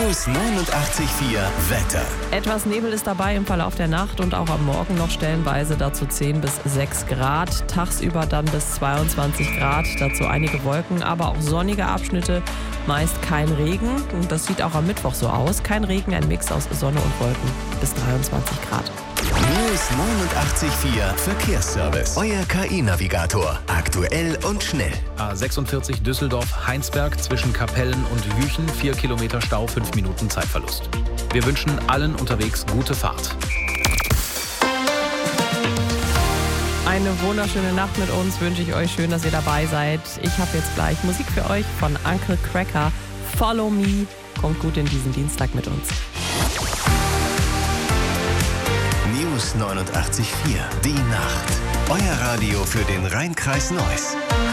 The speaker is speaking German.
News 89,4 Wetter. Etwas Nebel ist dabei im Verlauf der Nacht und auch am Morgen noch stellenweise, dazu 10 bis 6 Grad. Tagsüber dann bis 22 Grad, dazu einige Wolken, aber auch sonnige Abschnitte, meist kein Regen. Und das sieht auch am Mittwoch so aus. Kein Regen, ein Mix aus Sonne und Wolken bis 23 Grad. News 89,4 Verkehrsservice. Euer KI-Navigator. Aktuell und schnell. A46 Düsseldorf-Heinsberg zwischen Kapellen und Jüchen. 4 Kilometer Stau, 5 Minuten Zeitverlust. Wir wünschen allen unterwegs gute Fahrt. Eine wunderschöne Nacht mit uns wünsche ich euch. Schön, dass ihr dabei seid. Ich habe jetzt gleich Musik für euch von Uncle Cracker. Follow Me. Kommt gut in diesen Dienstag mit uns. News 89,4. Die Nacht. Euer Radio für den Rhein-Kreis Neuss.